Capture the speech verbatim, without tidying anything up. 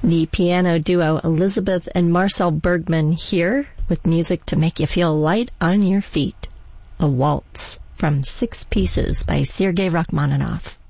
The piano duo Elizabeth and Marcel Bergman here with music to make you feel light on your feet. A waltz from Six Pieces by Sergei Rachmaninoff.